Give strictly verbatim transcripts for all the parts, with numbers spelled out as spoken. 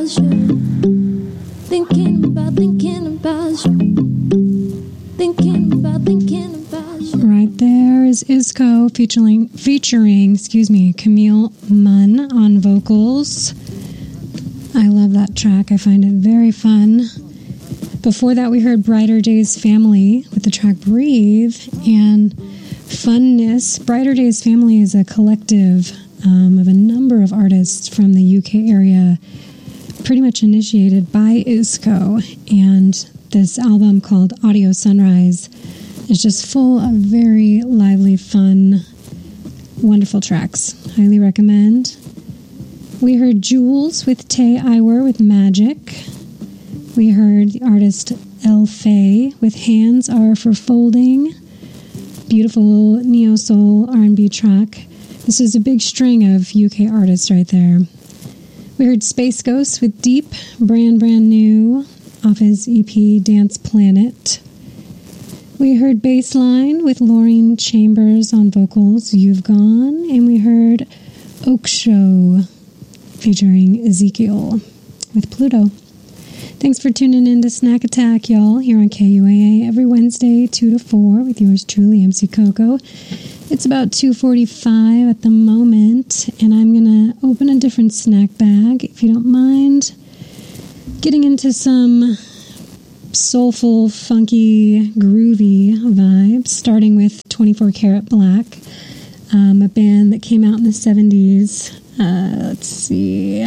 Thinking about, thinking about you. Thinking about, thinking about you. Right there is Isco featuring, featuring, excuse me, Camille Munn on vocals. I love that track. I find it very fun. Before that, we heard Brighter Days Family with the track Breathe and Funness. Brighter Days Family is a collective um, of a number of artists from the U K area, pretty much initiated by Isco. And this album called Audio Sunrise is just full of very lively, fun, wonderful tracks. Highly recommend. We heard Jules with Tay Iwer with Magic. We heard the artist El Faye with Hands Are for Folding. Beautiful neo-soul R and B track. This is a big string of U K artists right there. We heard Space Ghost with Deep, brand, brand new, off his E P Dance Planet. We heard Bassline with Laureen Chambers on vocals, You've Gone. And we heard Oak Show featuring Ezekiel with Pluto. Thanks for tuning in to Snack Attack, y'all, here on K U A A every Wednesday, two to four, with yours truly, M C Coco. It's about two forty-five at the moment, and I'm going to open a different snack bag, if you don't mind. Getting into some soulful, funky, groovy vibes, starting with twenty-four Karat Black, um, a band that came out in the seventies. Uh, let's see...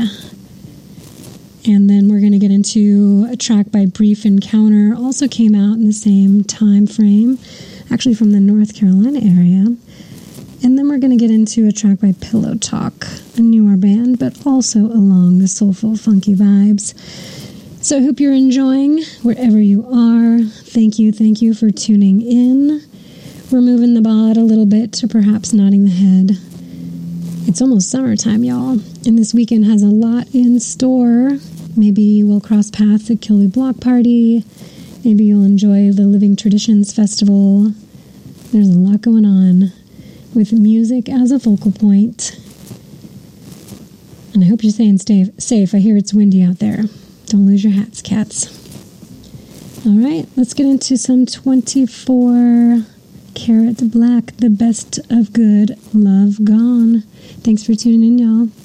And then we're going to get into a track by Brief Encounter, also came out in the same time frame, actually from the North Carolina area. And then we're going to get into a track by Pillow Talk, a newer band, but also along the soulful, funky vibes. So I hope you're enjoying wherever you are. Thank you, thank you for tuning in. We're moving the bod a little bit to perhaps nodding the head. It's almost summertime, y'all, and this weekend has a lot in store. Maybe we'll cross paths at Kilby Block Party. Maybe you'll enjoy the Living Traditions Festival. There's a lot going on with music as a focal point. And I hope you're staying safe. I hear it's windy out there. Don't lose your hats, cats. All right, let's get into some twenty-four Karat Black, the best of good, Love Gone. Thanks for tuning in, y'all.